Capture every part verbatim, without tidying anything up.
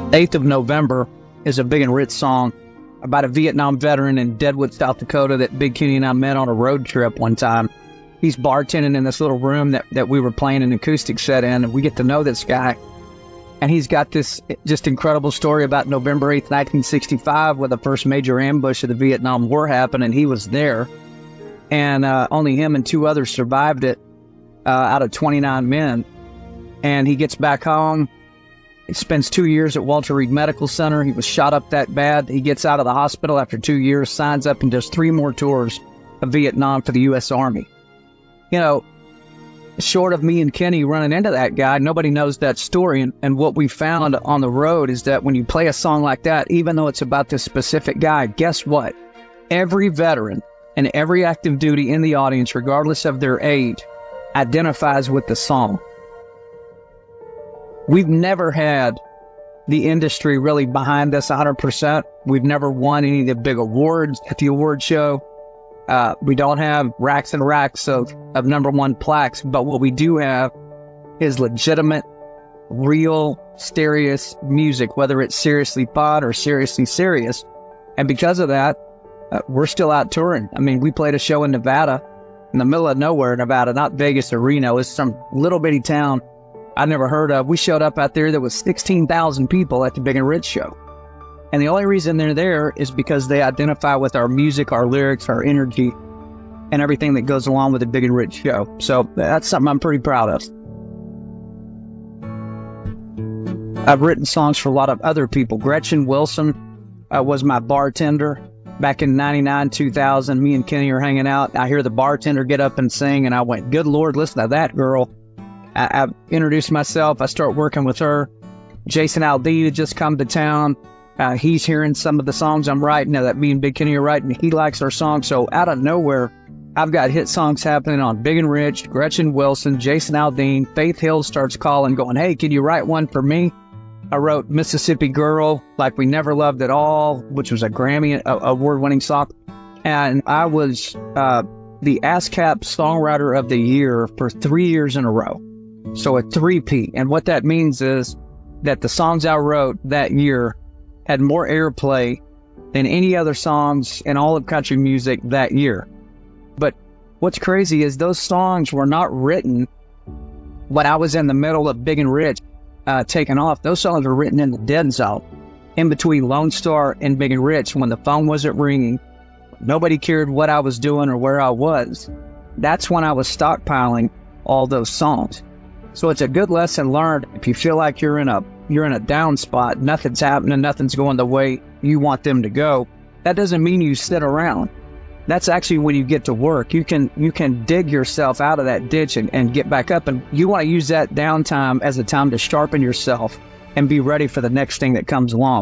eighth of November is a Big and Rich song about a Vietnam veteran in Deadwood, South Dakota that Big Kenny and I met on a road trip one time. He's bartending in this little room that, that we were playing an acoustic set in, and we get to know this guy. And he's got this just incredible story about November eighth, nineteen sixty-five, where the first major ambush of the Vietnam War happened, and he was there. And uh, only him and two others survived it uh, out of twenty-nine men. And he gets back home. He spends two years at Walter Reed Medical Center. He was shot up that bad. He gets out of the hospital after two years, signs up, and does three more tours of Vietnam for the U S Army. You know, short of me and Kenny running into that guy, nobody knows that story. And, and what we found on the road is that when you play a song like that, even though it's about this specific guy, guess what? Every veteran and every active duty in the audience, regardless of their age, identifies with the song. We've never had the industry really behind us one hundred percent. We've never won any of the big awards at the award show. Uh, we don't have racks and racks of, of number one plaques, but what we do have is legitimate, real, serious music, whether it's seriously fun or seriously serious. And because of that, uh, we're still out touring. I mean, we played a show in Nevada, in the middle of nowhere, Nevada, not Vegas or Reno. It's some little bitty town I never heard of. We showed up out there. There was sixteen thousand people at the Big and Rich show. And the only reason they're there is because they identify with our music, our lyrics, our energy, and everything that goes along with the Big and Rich show. So that's something I'm pretty proud of. I've written songs for a lot of other people. Gretchen Wilson uh, was my bartender back in ninety-nine, two thousand. Me and Kenny are hanging out. I hear the bartender get up and sing, and I went, good Lord, listen to that girl. I, I introduced myself. I start working with her. Jason Aldean had just come to town. Uh, he's hearing some of the songs I'm writing that me and Big Kenny are writing. He likes our songs. So out of nowhere, I've got hit songs happening on Big and Rich, Gretchen Wilson, Jason Aldean. Faith Hill starts calling, going, hey, can you write one for me? I wrote Mississippi Girl, Like We Never Loved at All, which was a Grammy uh, award-winning song. And I was uh, the ASCAP Songwriter of the Year for three years in a row. So a three-peat. And what that means is that the songs I wrote that year had more airplay than any other songs in all of country music that year. But what's crazy is those songs were not written when I was in the middle of Big and Rich uh, taking off. Those songs were written in the dead zone, in between Lone Star and Big and Rich, when the phone wasn't ringing. Nobody cared what I was doing or where I was. That's when I was stockpiling all those songs. So it's a good lesson learned. If you feel like you're in a you're in a down spot, nothing's happening, nothing's going the way you want them to go, that doesn't mean you sit around. That's actually when you get to work. You can you can dig yourself out of that ditch and, and get back up. And you want to use that downtime as a time to sharpen yourself and be ready for the next thing that comes along.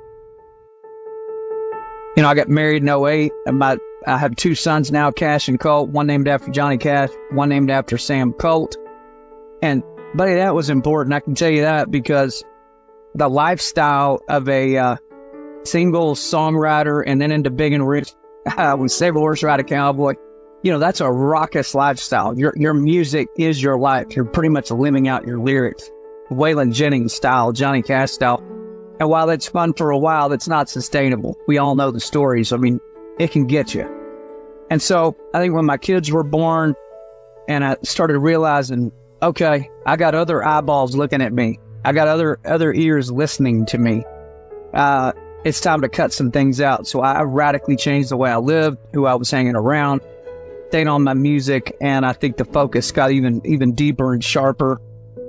You know, I got married in oh eight. And my, I have two sons now, Cash and Colt, one named after Johnny Cash, one named after Sam Colt. And, buddy, that was important. I can tell you that because the lifestyle of a uh, single songwriter and then into Big and Rich, uh, when Save a Horse, Ride a Cowboy, you know, that's a raucous lifestyle. Your your music is your life. You're pretty much living out your lyrics. Waylon Jennings style, Johnny Cash style. And while it's fun for a while, it's not sustainable. We all know the stories. I mean, it can get you. And so I think when my kids were born and I started realizing, okay, I got other eyeballs looking at me. I got other other ears listening to me. Uh, it's time to cut some things out. So I radically changed the way I lived, who I was hanging around, stayed on my music, and I think the focus got even even deeper and sharper.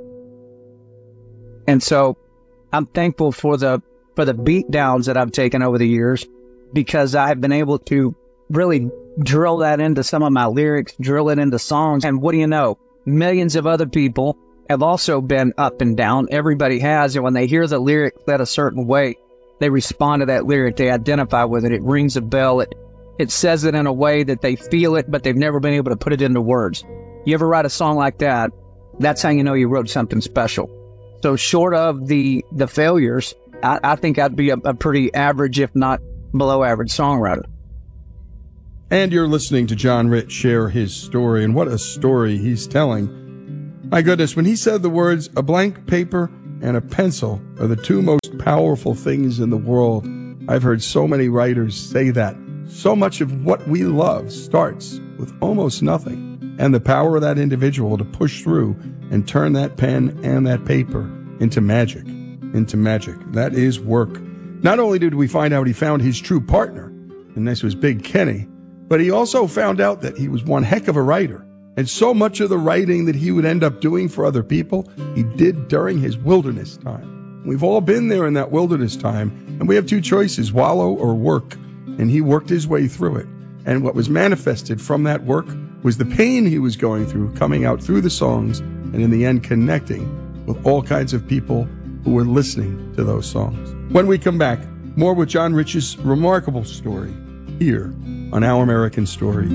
And so I'm thankful for the for the beat downs that I've taken over the years, because I've been able to really drill that into some of my lyrics, drill it into songs. And what do you know? Millions of other people have also been up and down. Everybody has. And when they hear the lyric said a certain way, they respond to that lyric. They identify with it. It rings a bell. It, it says it in a way that they feel it, but they've never been able to put it into words. You ever write a song like that? That's how you know you wrote something special. So short of the, the failures, I, I think I'd be a, a pretty average, if not below average songwriter. And you're listening to John Rich share his story, and what a story he's telling. My goodness, when he said the words, a blank paper and a pencil are the two most powerful things in the world. I've heard so many writers say that. So much of what we love starts with almost nothing, and the power of that individual to push through and turn that pen and that paper into magic, into magic. That is work. Not only did we find out he found his true partner, and this was Big Kenny, but he also found out that he was one heck of a writer. And so much of the writing that he would end up doing for other people, he did during his wilderness time. We've all been there in that wilderness time, and we have two choices, wallow or work. And he worked his way through it. And what was manifested from that work was the pain he was going through, coming out through the songs, and in the end connecting with all kinds of people who were listening to those songs. When we come back, more with John Rich's remarkable story here on Our American Stories.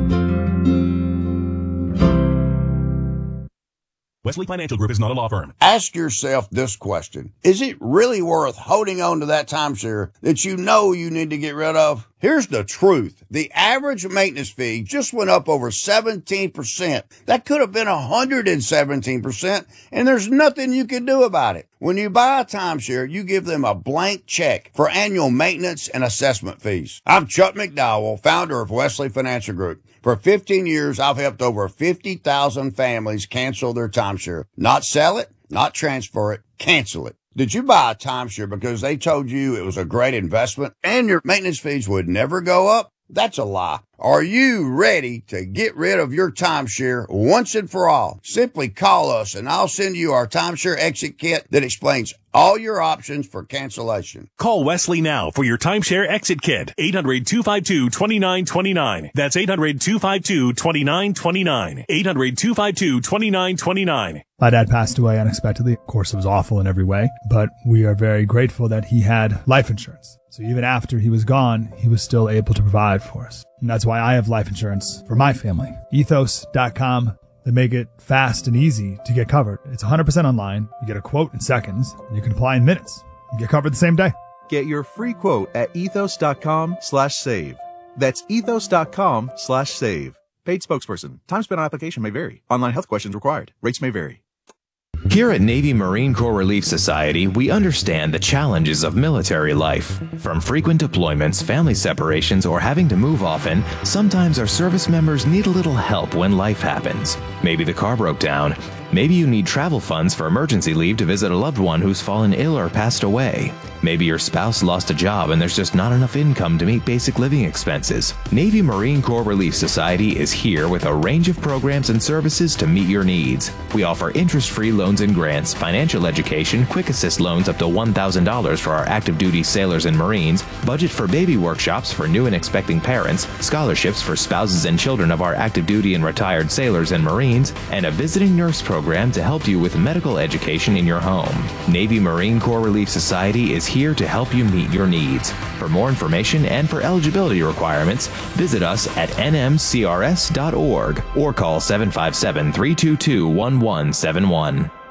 Wesley Financial Group is not a law firm. Ask yourself this question. Is it really worth holding on to that timeshare that you know you need to get rid of? Here's the truth. The average maintenance fee just went up over seventeen percent. That could have been one hundred seventeen percent, and there's nothing you can do about it. When you buy a timeshare, you give them a blank check for annual maintenance and assessment fees. I'm Chuck McDowell, founder of Wesley Financial Group. For fifteen years, I've helped over fifty thousand families cancel their timeshare. Not sell it, not transfer it, cancel it. Did you buy a timeshare because they told you it was a great investment and your maintenance fees would never go up? That's a lie. Are you ready to get rid of your timeshare once and for all? Simply call us and I'll send you our timeshare exit kit that explains all your options for cancellation. Call Wesley now for your timeshare exit kit. eight hundred, two five two, two nine two nine. That's eight hundred, two five two, two nine two nine. eight hundred, two five two, two nine two nine. My dad passed away unexpectedly. Of course, it was awful in every way, but we are very grateful that he had life insurance. So even after he was gone, he was still able to provide for us. And that's why I have life insurance for my family. ethos dot com. They make it fast and easy to get covered. It's one hundred percent online. You get a quote in seconds, and you can apply in minutes. You get covered the same day. Get your free quote at ethos dot com slash save. That's ethos dot com slash save. Paid spokesperson. Time spent on application may vary. Online health questions required. Rates may vary. Here at Navy Marine Corps Relief Society, we understand the challenges of military life. From frequent deployments, family separations, or having to move often, sometimes our service members need a little help when life happens. Maybe the car broke down. Maybe you need travel funds for emergency leave to visit a loved one who's fallen ill or passed away. Maybe your spouse lost a job and there's just not enough income to meet basic living expenses. Navy Marine Corps Relief Society is here with a range of programs and services to meet your needs. We offer interest-free loans and grants, financial education, quick assist loans up to one thousand dollars for our active duty sailors and Marines, budget for baby workshops for new and expecting parents, scholarships for spouses and children of our active duty and retired sailors and Marines, and a visiting nurse program to help you with medical education in your home. Navy Marine Corps Relief Society is here to help you meet your needs. For more information and for eligibility requirements, visit us at N M C R S dot org or call seven five seven, three two two, one one seven one.